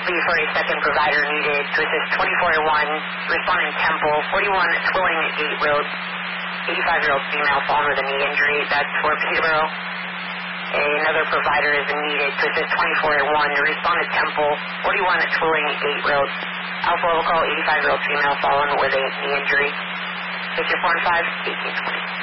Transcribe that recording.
Lead for a second provider needed to assist 2401, responding Temple, 41 Twilling Gate Road, 85-year-old female fallen with a knee injury. That's for Peterborough. Another provider is needed to assist 2401 to respond to Temple, 41 Twilling Gate Road. Alpha will call 85-year-old female fallen with a knee injury. 6415, 1820.